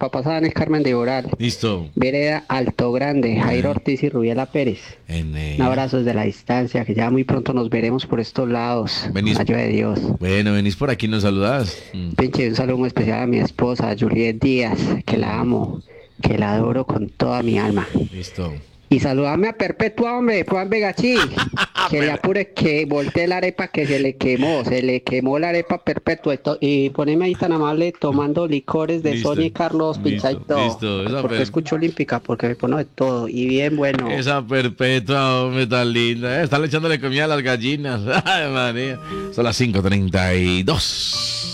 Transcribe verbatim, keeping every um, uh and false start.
papá Sabán es Carmen de Oral. Listo. Vereda Alto Grande, Jairo Ortiz y Rubiela Pérez. En, eh, Un abrazo desde la distancia, que ya muy pronto nos veremos por estos lados. Venís- Con la ayuda de Dios. Bueno, venís por aquí, nos saludas. Mm. Pinche, un saludo muy especial a mi esposa, Juliet Díaz, que la amo, que la adoro con toda mi alma. Listo. Y saludame a Perpetua, hombre, Juan Vegachí. Que le apure que voltee la arepa que se le quemó, se le quemó la arepa Perpetua. Y, to- y poneme ahí tan amable tomando licores de Listo, Sonia y Carlos listo, Pincha y todo. listo, esa Porque per- escucho Olímpica, porque me pongo de todo. Y bien bueno. Esa perpetua, hombre, tan linda. Eh, están echándole comida a las gallinas. Ay, María. Son las cinco treinta y dos.